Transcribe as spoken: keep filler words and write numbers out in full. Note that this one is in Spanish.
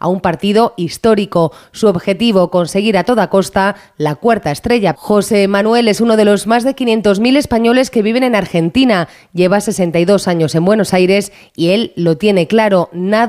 a un partido histórico. Su objetivo, conseguir a toda costa la cuarta estrella. José Manuel es uno de los más de quinientos mil españoles que viven en Argentina. Lleva sesenta y dos años en Buenos Aires y él lo tiene claro, nada